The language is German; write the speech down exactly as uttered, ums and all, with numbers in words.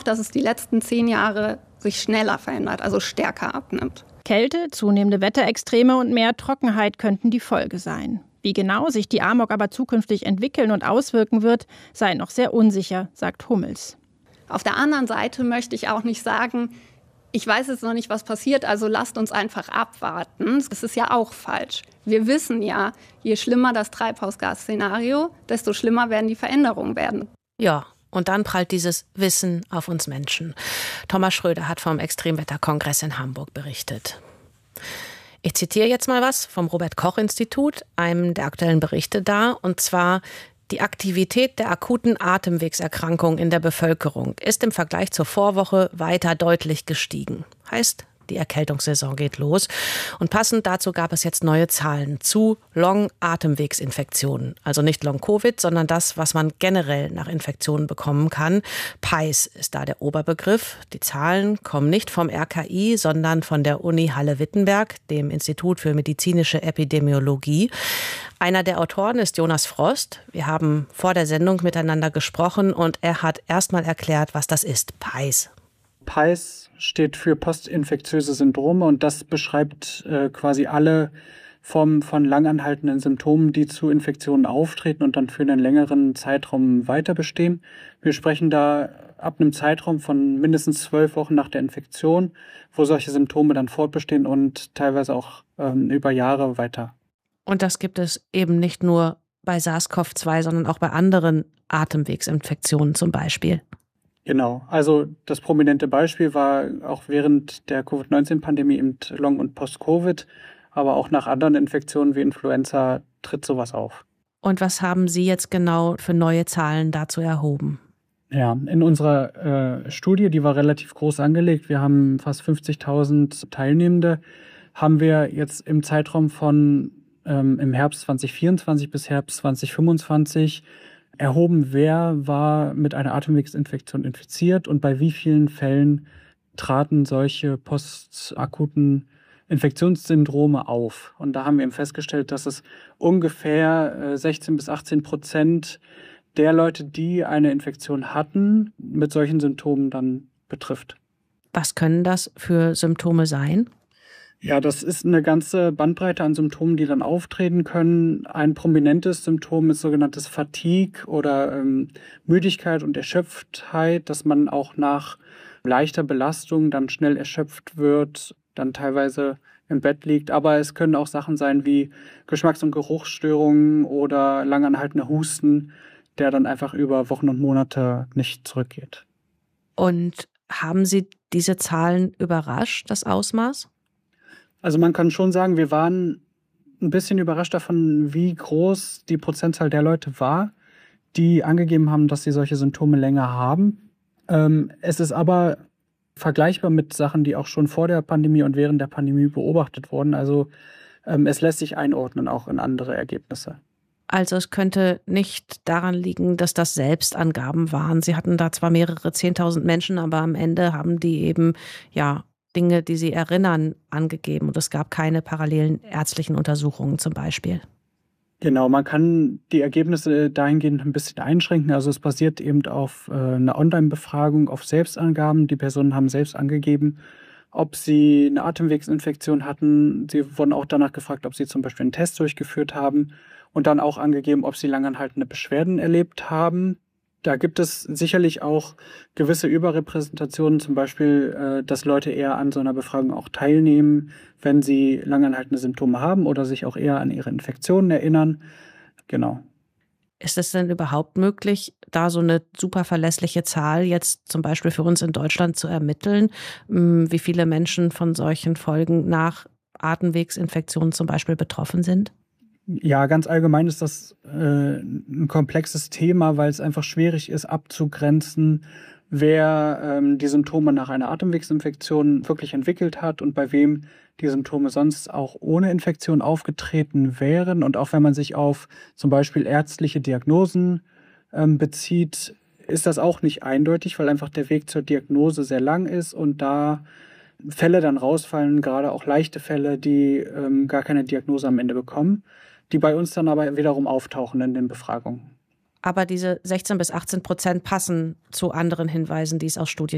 dass es die letzten zehn Jahre sich schneller verändert, also stärker abnimmt. Kälte, zunehmende Wetterextreme und mehr Trockenheit könnten die Folge sein. Wie genau sich die Amok aber zukünftig entwickeln und auswirken wird, sei noch sehr unsicher, sagt Hummels. Auf der anderen Seite möchte ich auch nicht sagen, ich weiß jetzt noch nicht, was passiert, also lasst uns einfach abwarten. Das ist ja auch falsch. Wir wissen ja, je schlimmer das Treibhausgasszenario, desto schlimmer werden die Veränderungen werden. Ja, und dann prallt dieses Wissen auf uns Menschen. Thomas Schröder hat vom Extremwetterkongress in Hamburg berichtet. Ich zitiere jetzt mal was vom Robert-Koch-Institut, einem der aktuellen Berichte da, und zwar: Die Aktivität der akuten Atemwegserkrankungen in der Bevölkerung ist im Vergleich zur Vorwoche weiter deutlich gestiegen. Heißt, die Erkältungssaison geht los. Und passend dazu gab es jetzt neue Zahlen zu Long-Atemwegsinfektionen. Also nicht Long-Covid, sondern das, was man generell nach Infektionen bekommen kann. P I S ist da der Oberbegriff. Die Zahlen kommen nicht vom R K I, sondern von der Uni Halle-Wittenberg, dem Institut für medizinische Epidemiologie. Einer der Autoren ist Jonas Frost. Wir haben vor der Sendung miteinander gesprochen und er hat erstmal erklärt, was das ist, P I S. P I S steht für postinfektiöse Syndrome und das beschreibt äh, quasi alle Formen von langanhaltenden Symptomen, die zu Infektionen auftreten und dann für einen längeren Zeitraum weiter bestehen. Wir sprechen da ab einem Zeitraum von mindestens zwölf Wochen nach der Infektion, wo solche Symptome dann fortbestehen und teilweise auch ähm, über Jahre weiter. Und das gibt es eben nicht nur bei SARS-C o V zwei, sondern auch bei anderen Atemwegsinfektionen zum Beispiel. Genau, also das prominente Beispiel war auch während der Covid neunzehn Pandemie im Long- und Post-Covid, aber auch nach anderen Infektionen wie Influenza tritt sowas auf. Und was haben Sie jetzt genau für neue Zahlen dazu erhoben? Ja, in unserer äh, Studie, die war relativ groß angelegt, wir haben fast fünfzigtausend Teilnehmende, haben wir jetzt im Zeitraum von ähm, im Herbst zwanzig vierundzwanzig bis Herbst zwanzig fünfundzwanzig erhoben, wer war mit einer Atemwegsinfektion infiziert und bei wie vielen Fällen traten solche postakuten Infektionssyndrome auf. Und da haben wir eben festgestellt, dass es ungefähr sechzehn bis achtzehn Prozent der Leute, die eine Infektion hatten, mit solchen Symptomen dann betrifft. Was können das für Symptome sein? Ja, das ist eine ganze Bandbreite an Symptomen, die dann auftreten können. Ein prominentes Symptom ist sogenanntes Fatigue oder ähm, Müdigkeit und Erschöpftheit, dass man auch nach leichter Belastung dann schnell erschöpft wird, dann teilweise im Bett liegt. Aber es können auch Sachen sein wie Geschmacks- und Geruchsstörungen oder langanhaltender Husten, der dann einfach über Wochen und Monate nicht zurückgeht. Und haben Sie diese Zahlen überrascht, das Ausmaß? Also man kann schon sagen, wir waren ein bisschen überrascht davon, wie groß die Prozentzahl der Leute war, die angegeben haben, dass sie solche Symptome länger haben. Ähm, es ist aber vergleichbar mit Sachen, die auch schon vor der Pandemie und während der Pandemie beobachtet wurden. Also ähm, es lässt sich einordnen, auch in andere Ergebnisse. Also es könnte nicht daran liegen, dass das Selbstangaben waren. Sie hatten da zwar mehrere zehntausend Menschen, aber am Ende haben die eben, ja, Dinge, die sie erinnern, angegeben. Und es gab keine parallelen ärztlichen Untersuchungen zum Beispiel. Genau, man kann die Ergebnisse dahingehend ein bisschen einschränken. Also es basiert eben auf äh, einer Online-Befragung, auf Selbstangaben. Die Personen haben selbst angegeben, ob sie eine Atemwegsinfektion hatten. Sie wurden auch danach gefragt, ob sie zum Beispiel einen Test durchgeführt haben und dann auch angegeben, ob sie langanhaltende Beschwerden erlebt haben. Da gibt es sicherlich auch gewisse Überrepräsentationen, zum Beispiel, äh, dass Leute eher an so einer Befragung auch teilnehmen, wenn sie langanhaltende Symptome haben oder sich auch eher an ihre Infektionen erinnern. Genau. Ist es denn überhaupt möglich, da so eine super verlässliche Zahl jetzt zum Beispiel für uns in Deutschland zu ermitteln, wie viele Menschen von solchen Folgen nach Atemwegsinfektionen zum Beispiel betroffen sind? Ja, ganz allgemein ist das äh, ein komplexes Thema, weil es einfach schwierig ist abzugrenzen, wer ähm, die Symptome nach einer Atemwegsinfektion wirklich entwickelt hat und bei wem die Symptome sonst auch ohne Infektion aufgetreten wären. Und auch wenn man sich auf zum Beispiel ärztliche Diagnosen ähm, bezieht, ist das auch nicht eindeutig, weil einfach der Weg zur Diagnose sehr lang ist und da Fälle dann rausfallen, gerade auch leichte Fälle, die ähm, gar keine Diagnose am Ende bekommen, die bei uns dann aber wiederum auftauchen in den Befragungen. Aber diese sechzehn bis achtzehn Prozent passen zu anderen Hinweisen, die es aus Studien